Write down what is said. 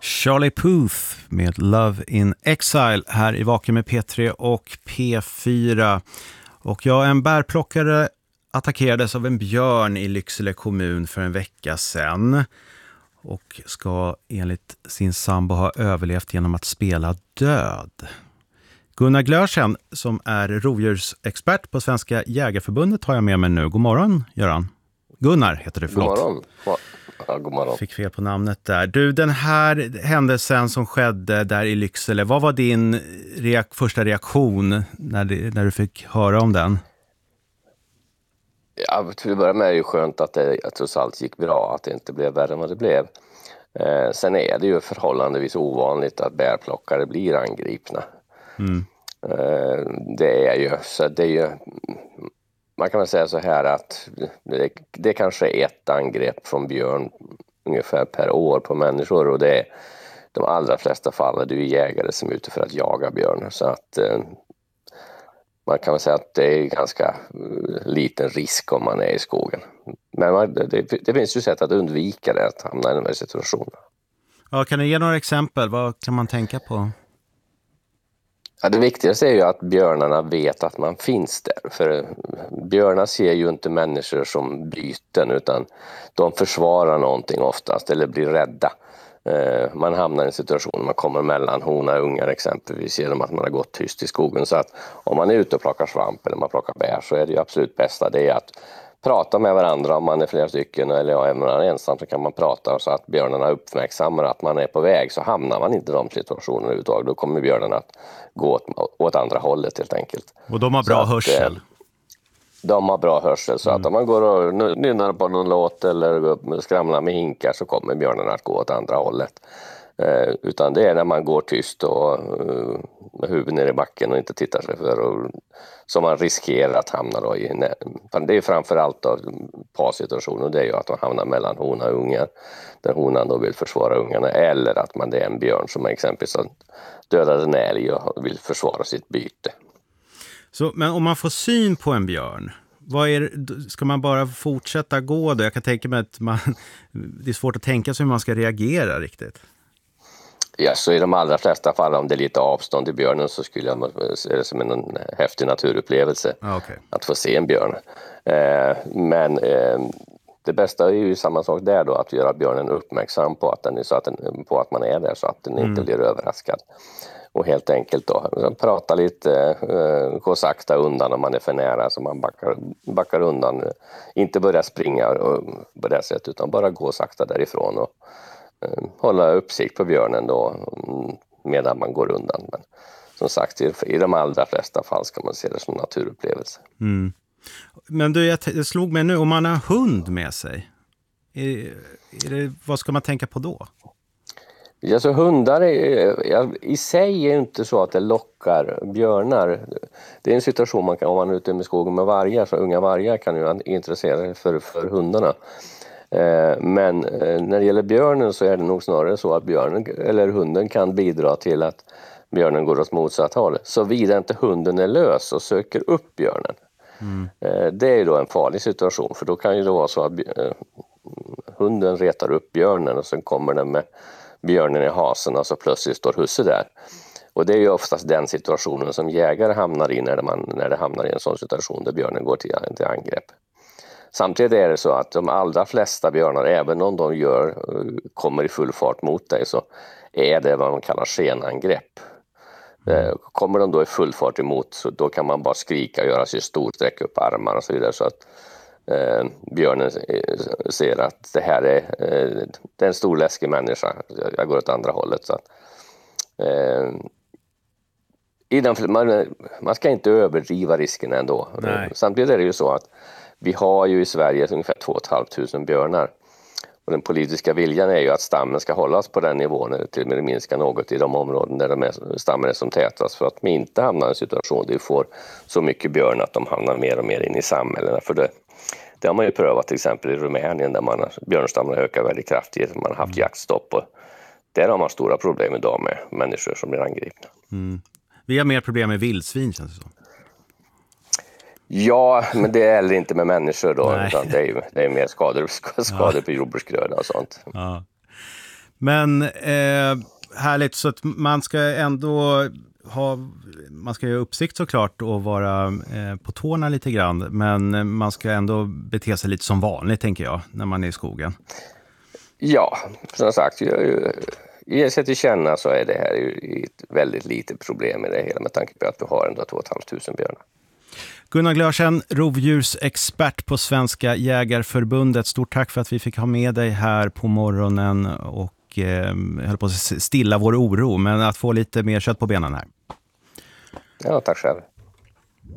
Charlie Puth med Love in Exile här i Vaken med P3 och P4. Och en bärplockare attackerades av en björn i Lycksele kommun för en vecka sedan och ska enligt sin sambo ha överlevt genom att spela död. Gunnar Glörsen, som är rovdjursexpert på Svenska Jägarförbundet, har jag med mig nu. God morgon, Göran. Gunnar heter du, förlåt. God morgon. Ja, god morgon. Fick fel på namnet där. Du, den här händelsen som skedde där i Lycksele, vad var din första reaktion när du fick höra om den? Ja, till att börja med är det ju skönt att det trots allt gick bra, att det inte blev värre än vad det blev. Sen är det ju förhållandevis ovanligt att bärplockare blir angripna. Mm. Det är ju, man kan väl säga så här att det kanske är ett angrepp från björn ungefär per år på människor, och det är de allra flesta fall är det ju jägare som är ute för att jaga björn, så att man kan väl säga att det är ganska liten risk om man är i skogen. Men det finns ju sätt att undvika det, att hamna i den här situationen. Ja, kan du ge några exempel? Vad kan man tänka på? Ja, det viktigaste är ju att björnarna vet att man finns där. För björnar ser ju inte människor som byten, utan de försvarar någonting oftast eller blir rädda. Man hamnar i en situation, man kommer mellan hona och ungar exempelvis genom att man har gått tyst i skogen. Så att om man är ute och plockar svamp eller man plockar bär, så är det ju absolut bästa det är att prata med varandra om man är flera stycken, eller även om man är ensam så kan man prata så att björnarna uppmärksammar att man är på väg, så hamnar man inte i de situationerna överhuvudtaget. Då kommer björnarna att gå åt andra hållet helt enkelt. Och de har bra hörsel? De har bra hörsel, så att om man går och nynnar på någon låt eller skramlar med hinkar, så kommer björnarna att gå åt andra hållet. Utan det är när man går tyst och med huvudet ner i backen och inte tittar sig för, och som man riskerar att hamna då i. Det är framförallt då parsituationen, det är ju att man hamnar mellan hona och ungar, där honan då vill försvara ungarna, eller att det är en björn som exempelvis har dödat en älg och vill försvara sitt byte. Så, men om man får syn på en björn, ska man bara fortsätta gå då? Jag kan tänka mig att det är svårt att tänka sig hur man ska reagera riktigt. Ja, så i de allra flesta fall, om det är lite avstånd till björnen, så skulle jag se det som en häftig naturupplevelse att få se en björn. Men det bästa är ju samma sak där då, att göra björnen uppmärksam på att på att man är där, så att den inte blir överraskad. Och helt enkelt då prata lite, gå sakta undan om man är för nära, så man backar undan. Inte börja springa på det sättet, utan bara gå sakta därifrån och hålla uppsikt på björnen då medan man går undan. Men som sagt, i de allra flesta fall ska man se det som naturupplevelse. Mm. Men jag slog mig nu, om man har hund med sig, vad ska man tänka på då? Ja, så hundar i sig är inte så att det lockar björnar. Det är en situation om man är ute med skogen med vargar, så unga vargar kan ju intressera sig för hundarna. Men när det gäller björnen så är det nog snarare så att björnen eller hunden kan bidra till att björnen går åt motsatt håll, såvida inte hunden är lös och söker upp björnen. Det är ju då en farlig situation, för då kan ju det vara så att hunden retar upp björnen och sen kommer den med björnen i hasen, och så plötsligt står husse där. Och det är ju oftast den situationen som jägare hamnar i när det hamnar i en sån situation där björnen går till angrepp. Samtidigt är det så att de allra flesta björnar, även om de kommer i full fart mot dig, så är det vad man kallar skenangrepp. Kommer de då i full fart emot, så då kan man bara skrika och göra sig stor, sträcka upp armar och så vidare, så att björnen ser att det här är en stor läskig människa, jag går åt andra hållet. Så att, man ska inte överdriva risken ändå. Samtidigt är det ju så att vi har ju i Sverige ungefär 2 500 björnar. Och den politiska viljan är ju att stammen ska hållas på den nivån, eller till och med minska något i de områden där stammen är som tätast, för att vi inte hamnar i en situation där vi får så mycket björn att de hamnar mer och mer in i samhällena. För det har man ju prövat till exempel i Rumänien, där björnstammen har ökat väldigt kraftigt. Man har haft jaktstopp, och där har man stora problem idag med människor som blir angripna. Vi har mer problem med vildsvin, känns det så. Ja, men det är heller inte med människor då, utan det är mer skador på jordbruksgröda och sånt. Ja. Men härligt, så att man ska ändå man ska ju ha uppsikt såklart och vara på tårna lite grann, men man ska ändå bete sig lite som vanligt, tänker jag, när man är i skogen. Ja, som sagt, ge sig till känna, så är det här ju ett väldigt litet problem i det hela, med tanke på att vi har ändå 2 500 björnar. Gunnar Glörsen, rovdjursexpert på Svenska Jägarförbundet. Stort tack för att vi fick ha med dig här på morgonen och höll på att stilla vår oro, men att få lite mer kött på benen här. Ja, tack själv.